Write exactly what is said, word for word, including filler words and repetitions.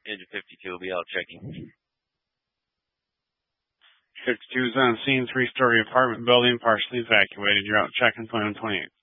Engine fifty-two will be out checking. fifty-two is on scene, three-story apartment building, partially evacuated. You're out checking, plan on twenty-eight.